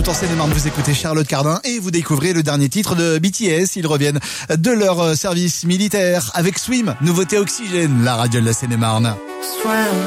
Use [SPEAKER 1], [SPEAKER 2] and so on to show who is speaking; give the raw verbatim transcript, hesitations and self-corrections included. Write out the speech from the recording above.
[SPEAKER 1] en Seine-et-Marne, vous écoutez Charlotte Cardin et vous découvrez le dernier titre de B T S. Ils reviennent de leur service militaire avec Swim, nouveauté Oxygène, la radio de la Seine-et-Marne.
[SPEAKER 2] Swim.